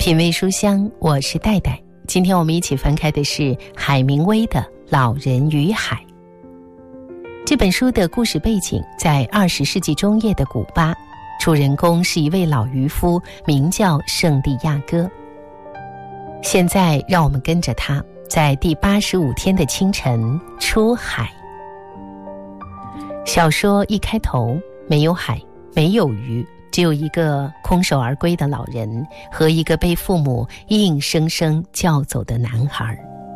品味书香，我是戴戴。今天我们一起翻开的是海明威的《老人与海》。这本书的故事背景在20世纪中叶的古巴，主人公是一位老渔夫，名叫圣地亚哥。现在让我们跟着他，在第85天的清晨出海。小说一开头，没有海，没有鱼，只有一个空手而归的老人和一个被父母硬生生叫走的男孩。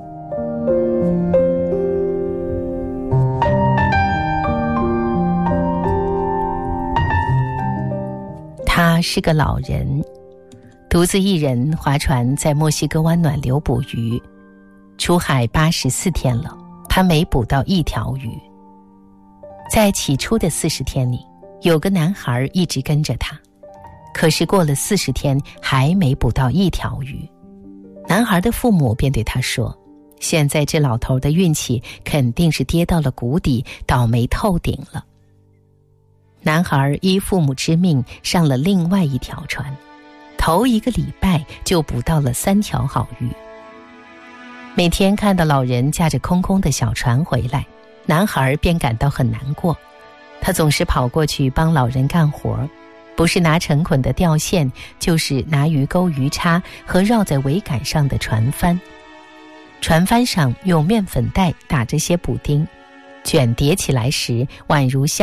他是个老人，独自一人划船在墨西哥湾暖流捕鱼。出海84天了，他没捕到一条鱼。在起初的40天里，有个男孩一直跟着他，可是过了40天还没捕到一条鱼。男孩的父母便对他说，现在这老头的运气肯定是跌到了谷底，倒霉透顶了。男孩依父母之命上了另外一条船，头1个礼拜就捕到了3条好鱼。每天看到老人驾着空空的小船回来，男孩便感到很难过。他总是跑过去帮老人干活，不是拿成捆的钓线，就是拿鱼钩、鱼叉和绕在桅杆上的船帆。船帆上用面粉袋打着些补丁，卷叠起来时宛如